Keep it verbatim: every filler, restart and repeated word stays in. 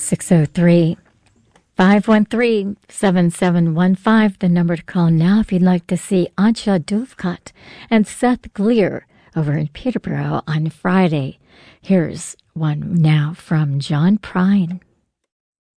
six oh three, five one three, seven seven one five, the number to call now if you'd like to see Antje Duvkat and Seth Gleer over in Peterborough on Friday. Here's one now from John Prine.